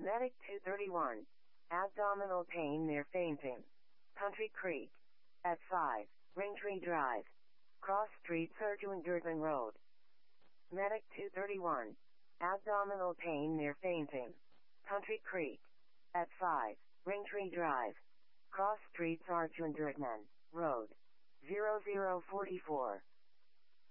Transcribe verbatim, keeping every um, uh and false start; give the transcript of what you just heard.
Medic two thirty-one. Abdominal pain near fainting. Country Creek. At five. Ringtree Drive. Cross Street Sirjuan Durban Road. Medic two thirty-one. Abdominal pain near fainting. Country Creek. At five. Ringtree Drive. Cross Street Sirjuan Durban Road. zero zero four four.